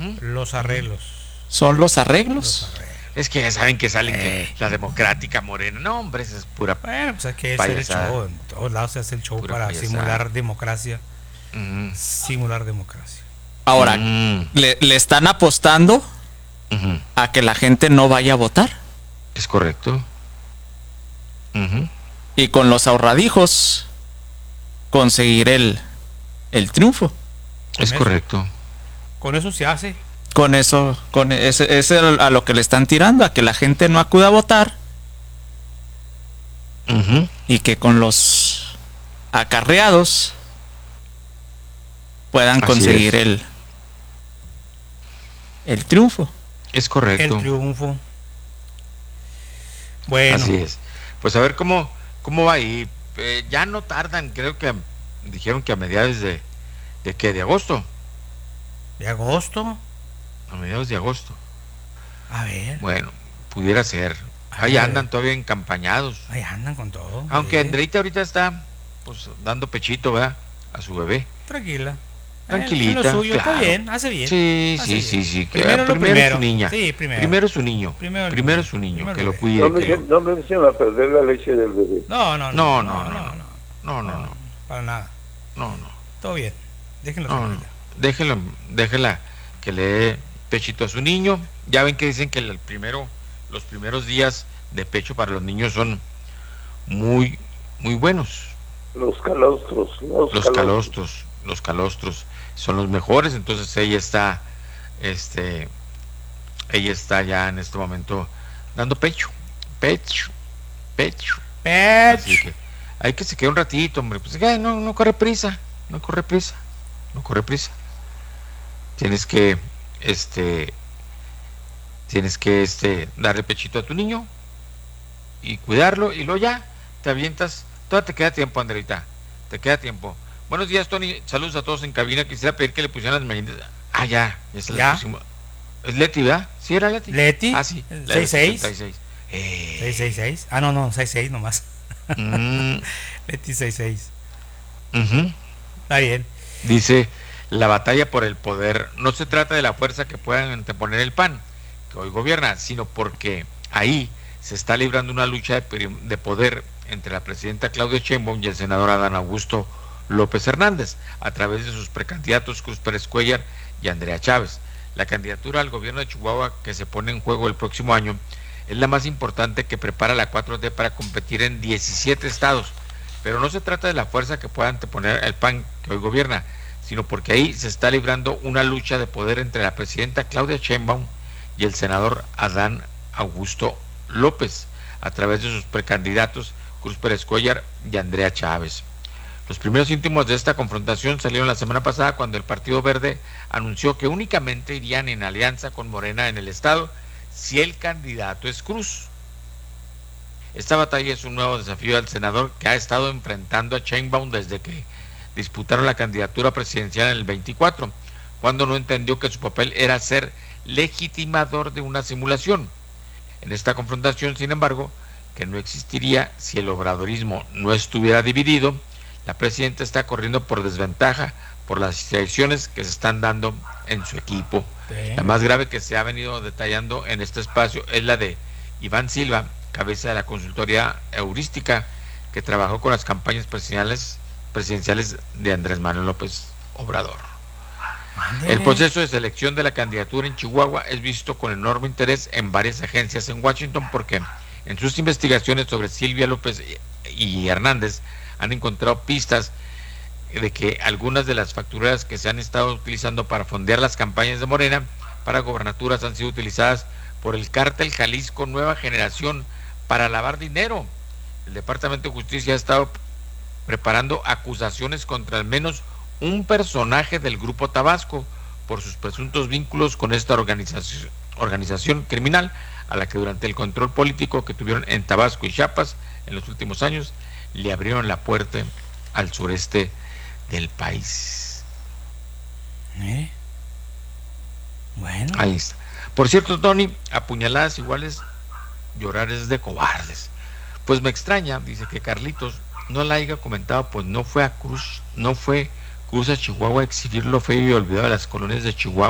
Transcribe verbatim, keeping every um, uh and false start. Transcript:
Uh-huh. Los arreglos. Son los arreglos. Los arreglos. Es que ya saben que salen Eh. que la democrática morena. No, hombre, esa es pura. Bueno, pues hay que hacer el Payasada. show. En todos lados se hace el show Pura para payasada. simular democracia. Uh-huh. Simular democracia. Ahora, Uh-huh. le, le están apostando Uh-huh. a que la gente no vaya a votar. Es correcto. Uh-huh. Y con los ahorradijos conseguir el, el triunfo. Es eso. correcto. Con eso se hace. Con eso, con ese, ese a lo que le están tirando, a que la gente no acuda a votar Uh-huh. y que con los acarreados puedan Así conseguir es. el el triunfo. Es correcto. El triunfo. Bueno. Así es. Pues a ver cómo, cómo va ahí. Eh, ya no tardan, creo que dijeron que a mediados de, ¿de qué? ¿De agosto? De agosto. A mediados de agosto. A ver. Bueno, pudiera ser. A Ahí ver. andan todavía encampañados. Ahí andan con todo. Aunque Sí. Andreita ahorita está, pues, dando pechito, ¿verdad? A su bebé. Tranquila. Tranquilita, Eh, lo suyo, claro. está bien, hace bien. Sí, hace sí, bien. sí, sí. que- Primero lo primero. su niña. Sí, primero. Primero su niño. Primero el Primero niño. su niño, Primero que el lo bebé. cuide. No me, que echen, lo- no me echen a perder la leche del bebé. No, no, No, no. no, no, no. No, no, no. Para nada. No, no. Todo bien. Déjenlo No, no. tranquila. Déjela, déjela que le dé pechito a su niño. Ya ven que dicen que el primero, los primeros días de pecho para los niños son muy, muy buenos. Los calostros. Los, Los calostros, los calostros son los mejores. Entonces ella está, este, ella está ya en este momento dando pecho, pecho, pecho. Así Pech. que hay que se quede un ratito, hombre. Pues que no, no corre prisa, no corre prisa, no corre prisa. Tienes que, este, tienes que, este, darle pechito a tu niño y cuidarlo y luego ya te avientas. Todavía te queda tiempo, Andreita, te queda tiempo. Buenos días, Tony. Saludos a todos en cabina. Quisiera pedir que le pusieran las mañanitas. Ah, ya, ya se las ¿Ya? pusimos. Es Leti, ¿verdad? Sí, era Leti. Leti. Ah, sí. El la del seis seis. setenta y seis. Eh, seis seis seis. Ah, no, no, seis seis nomás. mm, Leti seis seis. ujú. Está bien. Dice, la batalla por el poder no se trata de la fuerza que puedan anteponer el P A N, que hoy gobierna, sino porque ahí se está librando una lucha de, peri- de poder entre la presidenta Claudia Sheinbaum y el senador Adán Augusto López Hernández, a través de sus precandidatos Cruz Pérez Cuellar y Andrea Chávez. La candidatura al gobierno de Chihuahua, que se pone en juego el próximo año, es la más importante que prepara la cuatro T para competir en diecisiete estados. Pero no se trata de la fuerza que pueda anteponer el P A N que hoy gobierna, sino porque ahí se está librando una lucha de poder entre la presidenta Claudia Sheinbaum y el senador Adán Augusto López, a través de sus precandidatos Cruz Pérez Cuellar y Andrea Chávez. Los primeros síntomas de esta confrontación salieron la semana pasada cuando el Partido Verde anunció que únicamente irían en alianza con Morena en el estado si el candidato es Cruz. Esta batalla es un nuevo desafío al senador que ha estado enfrentando a Sheinbaum desde que disputaron la candidatura presidencial en el veinticuatro, cuando no entendió que su papel era ser legitimador de una simulación. En esta confrontación, sin embargo, que no existiría si el obradorismo no estuviera dividido, la presidenta está corriendo por desventaja por las situaciones que se están dando en su equipo. Sí. La más grave que se ha venido detallando en este espacio es la de Iván Silva, cabeza de la consultoría heurística, que trabajó con las campañas presidenciales, presidenciales de Andrés Manuel López Obrador. Ándele. El proceso de selección de la candidatura en Chihuahua es visto con enorme interés en varias agencias en Washington porque en sus investigaciones sobre Silvia López y Hernández han encontrado pistas de que algunas de las factureras que se han estado utilizando para fondear las campañas de Morena para gobernaturas han sido utilizadas por el cártel Jalisco Nueva Generación para lavar dinero. El Departamento de Justicia ha estado preparando acusaciones contra al menos un personaje del Grupo Tabasco por sus presuntos vínculos con esta organización, organización criminal a la que durante el control político que tuvieron en Tabasco y Chiapas en los últimos años le abrieron la puerta al sureste del país. ¿Eh? Bueno. Ahí está. Por cierto, Tony, apuñaladas iguales, llorar es de cobardes. Pues me extraña, dice que Carlitos no la haya comentado, pues no fue a Cruz, no fue Cruz a Chihuahua a exhibir lo feo y olvidado de las colonias de Chihuahua.